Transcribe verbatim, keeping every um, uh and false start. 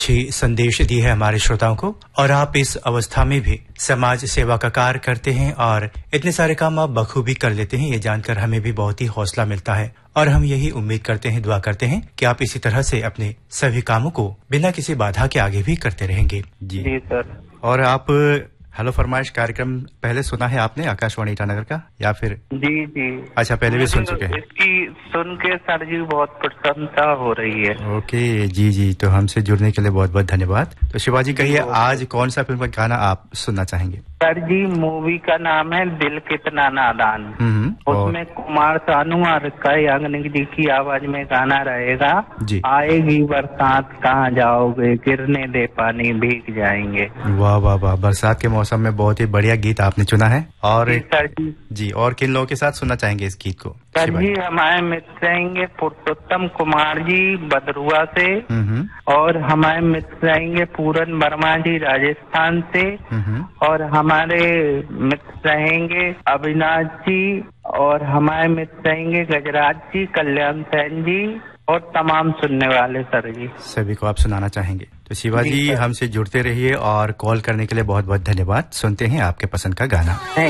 अच्छी संदेश दी है हमारे श्रोताओं को। और आप इस अवस्था में भी समाज सेवा का कार्य करते हैं और इतने सारे काम आप बखूबी कर लेते हैं, ये जानकर हमें भी बहुत ही हौसला मिलता है। और हम यही उम्मीद करते हैं, दुआ करते हैं कि आप इसी तरह से अपने सभी कामों को बिना किसी बाधा के आगे भी करते रहेंगे। जी जी सर। और आप हेलो फरमाइश कार्यक्रम पहले सुना है आपने आकाशवाणी ईटानगर का या फिर? जी जी। अच्छा, पहले भी सुन चुके हैं। इसकी सुन के सर जी बहुत प्रसन्नता हो रही है। ओके जी जी, तो हमसे जुड़ने के लिए बहुत बहुत धन्यवाद। तो शिवाजी कहिए, आज कौन सा फिल्म का गाना आप सुनना चाहेंगे? सर जी मूवी का नाम है दिल कितना नादान। उसमें कुमार सानू और कई अंगनी जी की आवाज में गाना रहेगा। जी। आएगी बरसात कहाँ जाओगे, गिरने दे पानी भीग जाएंगे। वाह वाह वाह, बरसात के मौसम में बहुत ही बढ़िया गीत आपने चुना है। और सर जी जी, और किन लोगों के साथ सुनना चाहेंगे इस गीत को? सर जी हमारे मित्र रहेंगे पुरुषोत्तम कुमार जी बदरुआ से, और हमारे मित्र रहेंगे पूरन वर्मा जी राजस्थान से, और हमारे मित्र रहेंगे अविनाश जी, और हमारे मित्र रहेंगे गजराज जी, कल्याण सैन जी, और तमाम सुनने वाले सर जी। सभी को आप सुनाना चाहेंगे। तो शिवाजी हमसे जुड़ते रहिए और कॉल करने के लिए बहुत बहुत धन्यवाद। सुनते हैं आपके पसंद का गाना।